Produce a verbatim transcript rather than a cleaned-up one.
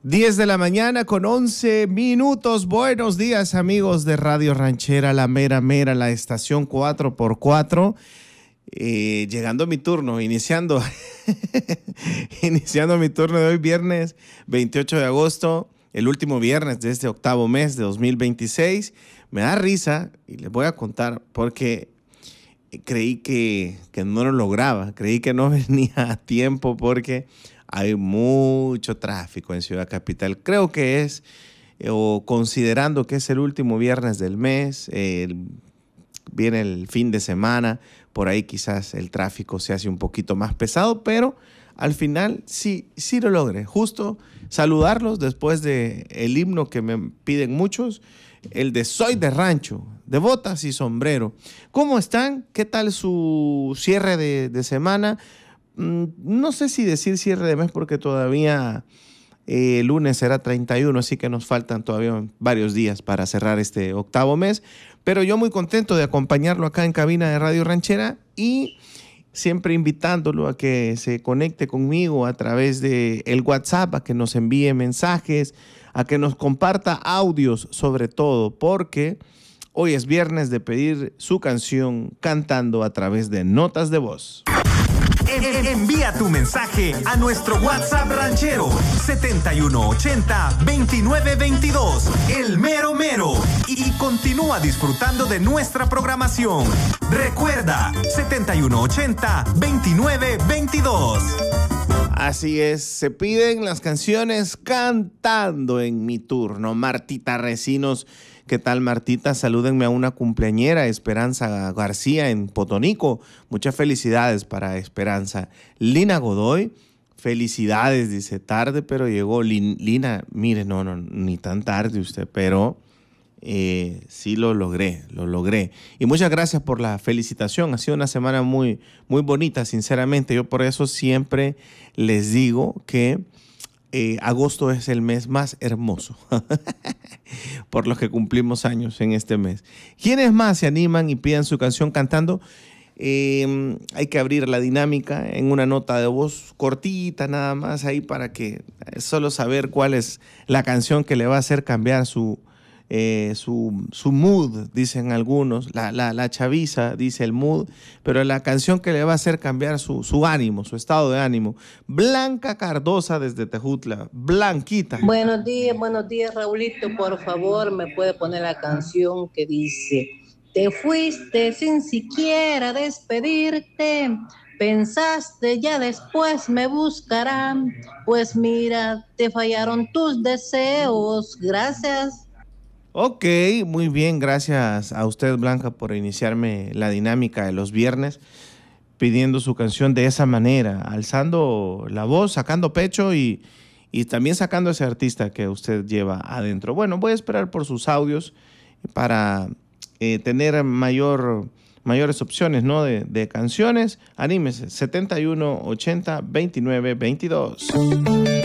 diez de la mañana con once minutos. Buenos días, amigos de Radio Ranchera, la mera mera, la estación cuatro por cuatro. Eh, llegando mi turno, iniciando, iniciando mi turno de hoy, viernes veintiocho de agosto, el último viernes de este octavo mes de dos mil veintiséis. Me da risa y les voy a contar porque creí que, que no lo lograba, creí que no venía a tiempo porque hay mucho tráfico en Ciudad Capital. Creo que es, eh, o considerando que es el último viernes del mes, eh, viene el fin de semana, por ahí quizás el tráfico se hace un poquito más pesado, pero al final sí, sí lo logré. Justo saludarlos después del himno que me piden muchos, el de Soy de Rancho, de botas y sombrero. ¿Cómo están? ¿Qué tal su cierre de, de semana? No sé si decir cierre de mes porque todavía eh, el lunes será treinta y uno, así que nos faltan todavía varios días para cerrar este octavo mes. Pero yo muy contento de acompañarlo acá en cabina de Radio Ranchera y siempre invitándolo a que se conecte conmigo a través de el WhatsApp, a que nos envíe mensajes, a que nos comparta audios sobre todo, porque hoy es viernes de pedir su canción cantando a través de notas de voz. Envía tu mensaje a nuestro WhatsApp ranchero setenta y uno ochenta veintinueve veintidós, el mero mero, y continúa disfrutando de nuestra programación. Recuerda, setenta y uno ochenta veintinueve veintidós. Así es, se piden las canciones cantando en mi turno. Martita Recinos, ¿qué tal, Martita? Salúdenme a una cumpleañera, Esperanza García en Potonico. Muchas felicidades para Esperanza. Lina Godoy, felicidades, dice, tarde pero llegó. Lin, Lina, mire, no, no, ni tan tarde usted, pero eh, sí lo logré, lo logré. Y muchas gracias por la felicitación. Ha sido una semana muy, muy bonita, sinceramente. Yo por eso siempre les digo que Eh, agosto es el mes más hermoso por los que cumplimos años en este mes. ¿Quiénes más se animan y piden su canción cantando? Eh, hay que abrir la dinámica en una nota de voz cortita nada más ahí para que eh, solo saber cuál es la canción que le va a hacer cambiar su, eh, su, su mood, dicen algunos. La, la, la chaviza dice el mood, pero la canción que le va a hacer cambiar su, su ánimo, su estado de ánimo. Blanca Cardosa desde Tejutla. Blanquita. Buenos días, buenos días, Raulito. Por favor, me puede poner la canción que dice: te fuiste sin siquiera despedirte, pensaste ya después me buscarán, pues mira, te fallaron tus deseos. Gracias. Ok, muy bien, gracias a usted, Blanca, por iniciarme la dinámica de los viernes, pidiendo su canción de esa manera, alzando la voz, sacando pecho y, y también sacando ese artista que usted lleva adentro. Bueno, voy a esperar por sus audios para eh, tener mayor, mayores opciones, ¿no? de, de canciones. Anímese, setenta y uno ochenta veintinueve veintidós.